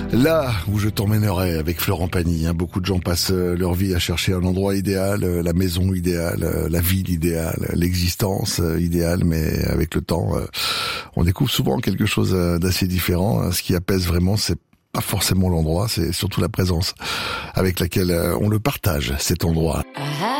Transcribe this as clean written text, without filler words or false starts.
Là où je t'emmènerai avec Florent Pagny, beaucoup de gens passent leur vie à chercher un endroit idéal, la maison idéale, la ville idéale, l'existence idéale, mais avec le temps, on découvre souvent quelque chose d'assez différent. Ce qui apaise vraiment, c'est pas forcément l'endroit, c'est surtout la présence avec laquelle on le partage, cet endroit.